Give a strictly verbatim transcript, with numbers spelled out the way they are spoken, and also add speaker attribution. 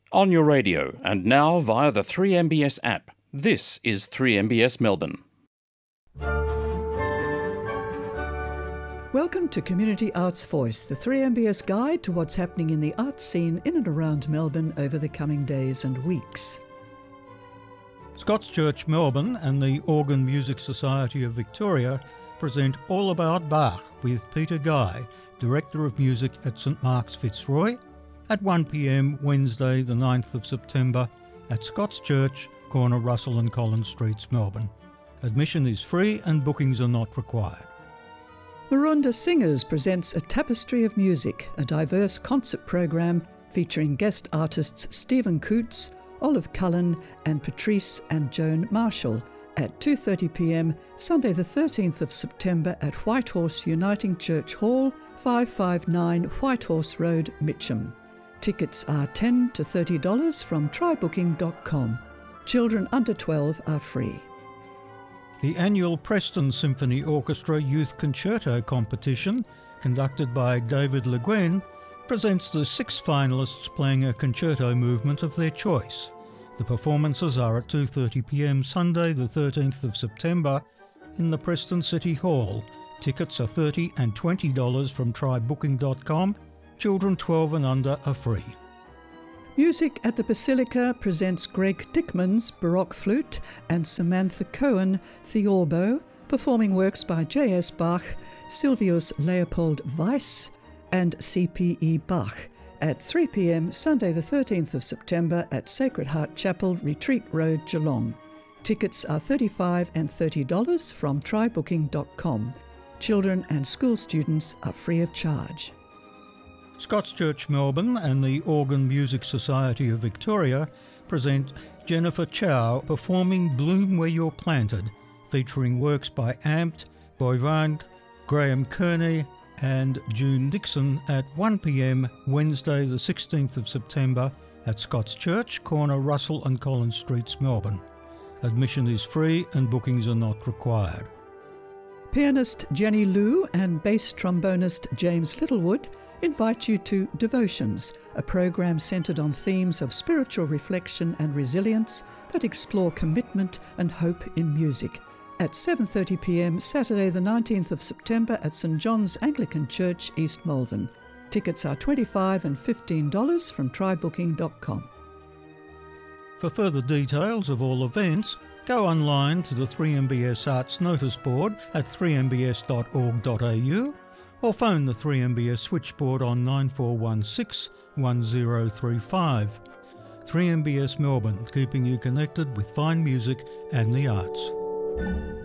Speaker 1: On your radio and now via the three M B S app. This is three M B S Melbourne.
Speaker 2: Welcome to Community Arts Voice, the three M B S guide to what's happening in the arts scene in and around Melbourne over the coming days and weeks.
Speaker 3: Scots Church Melbourne and the Organ Music Society of Victoria present All About Bach with Peter Guy, Director of Music at St Mark's Fitzroy, at one p m Wednesday the ninth of September at Scots Church, corner Russell and Collins Streets, Melbourne. Admission is free and bookings are not required.
Speaker 2: Maroondah Singers presents A Tapestry of Music, a diverse concert program featuring guest artists Stephen Coots, Olive Cullen and Patrice and Joan Marshall at two thirty p m Sunday the thirteenth of September at Whitehorse Uniting Church Hall, five five nine Whitehorse Road, Mitcham. Tickets are ten to thirty dollars from try booking dot com. Children under twelve are free.
Speaker 3: The annual Preston Symphony Orchestra Youth Concerto competition, conducted by David Le Guin, presents the six finalists playing a concerto movement of their choice. The performances are at two thirty p m Sunday the thirteenth of September in the Preston City Hall. Tickets are thirty dollars and twenty dollars from try booking dot com. Children twelve and under are free.
Speaker 2: Music at the Basilica presents Greg Dickman's Baroque Flute and Samantha Cohen Theorbo, performing works by J S Bach, Silvius Leopold Weiss and C P E Bach at three p m Sunday the thirteenth of September at Sacred Heart Chapel, Retreat Road, Geelong. Tickets are thirty-five dollars and thirty dollars from try booking dot com. Children and school students are free of charge.
Speaker 3: Scots Church Melbourne and the Organ Music Society of Victoria present Jennifer Chow performing Bloom Where You're Planted, featuring works by Amped, Boivand, Graham Kearney and June Dixon at one p m Wednesday the sixteenth of September at Scots Church, corner Russell and Collins Streets, Melbourne. Admission is free and bookings are not required.
Speaker 2: Pianist Jenny Liu and bass trombonist James Littlewood invite you to Devotions, a program centred on themes of spiritual reflection and resilience that explore commitment and hope in music, at seven thirty p m Saturday the nineteenth of September at St John's Anglican Church, East Malvern. Tickets are twenty-five dollars and fifteen dollars from try booking dot com.
Speaker 3: For further details of all events, go online to the three M B S Arts Notice Board at three m b s dot org dot a u or phone the three M B S switchboard on nine four one six, one zero three five. three M B S Melbourne, keeping you connected with fine music and the arts.